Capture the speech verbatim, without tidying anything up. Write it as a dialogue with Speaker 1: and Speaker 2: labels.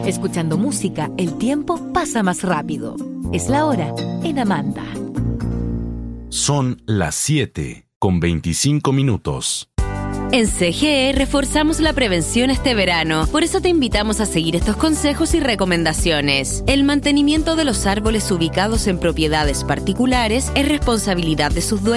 Speaker 1: Escuchando música, el tiempo pasa más rápido. Es la hora en Amanda.
Speaker 2: Son las siete con veinticinco minutos.
Speaker 3: En C G E reforzamos la prevención este verano, por eso te invitamos a seguir estos consejos y recomendaciones. El mantenimiento de los árboles ubicados en propiedades particulares es responsabilidad de sus dueños